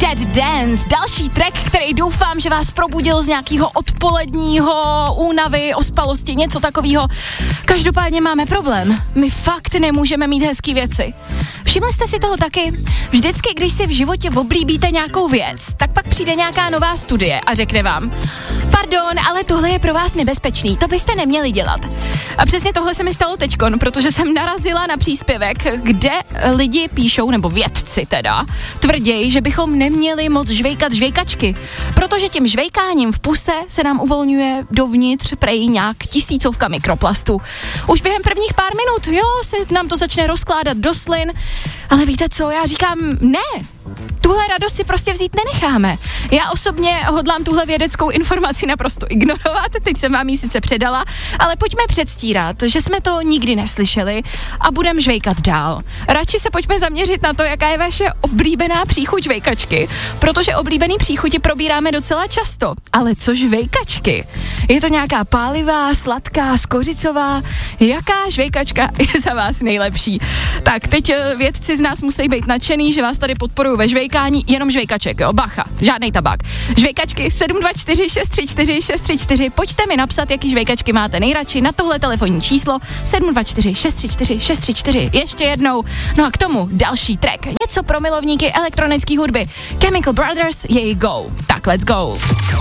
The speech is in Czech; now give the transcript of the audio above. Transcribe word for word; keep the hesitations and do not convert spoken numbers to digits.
Dead Dance, další track, který doufám, že vás probudil z nějakého odpoledního únavy, ospalosti, něco takového. Každopádně máme problém. My fakt nemůžeme mít hezký věci. Všimli jste si toho taky? Vždycky, když si v životě oblíbíte nějakou věc, tak pak přijde nějaká nová studie a řekne vám: pardon, ale tohle je pro vás nebezpečný, to byste neměli dělat. A přesně tohle se mi stalo teďkon, protože jsem narazila na příspěvek, kde lidi píšou, nebo vědci teda, tvrději, že bychom neměli moc žvejkat žvejkačky, protože tím žvejkáním v puse se nám uvolňuje dovnitř prej nějak tisícovka mikroplastů. Už během prvních pár minut, jo, se nám to začne rozkládat do slin, ale víte co, já říkám ne. Tuhle radost si prostě vzít nenecháme. Já osobně hodlám tuhle vědeckou informaci naprosto ignorovat, teď jsem vám ji sice předala, ale pojďme předstírat, že jsme to nikdy neslyšeli a budeme žvejkat dál. Radši se pojďme zaměřit na to, jaká je vaše oblíbená příchuť žvejkačky, protože oblíbený příchuti probíráme docela často. Ale co žvejkačky? Je to nějaká pálivá, sladká, skořicová? Jaká žvejkačka je za vás nejlepší? Tak teď vědci z nás musí být nadšený, že vás tady podporují ve žvejkání, jenom žvejkaček, jo, bacha, žádnej tabák. Žvejkačky sedm dva čtyři šest tři čtyři šest tři čtyři, pojďte mi napsat, jaký žvejkačky máte nejradši na tohle telefonní číslo sedm dva čtyři šest tři čtyři šest tři čtyři, ještě jednou. No a k tomu další track, něco pro milovníky elektronické hudby. Chemical Brothers, jej go. Tak let's go.